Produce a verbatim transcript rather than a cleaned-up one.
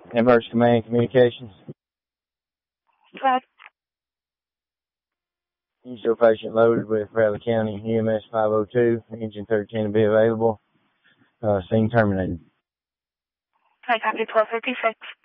Inverse Command Communications. Right. You show patient loaded with Bradley County E M S five oh two. Engine thirteen to be available. Uh, scene terminated. I copy twelve fifty-six.